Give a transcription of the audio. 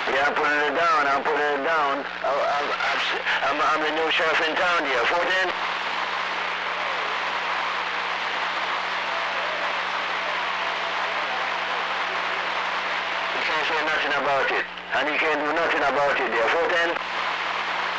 Yeah, I'm putting it down. I'm putting it down. I'm the new sheriff in town here. 14? You can't say nothing about it. And you can't do nothing about it there. 14?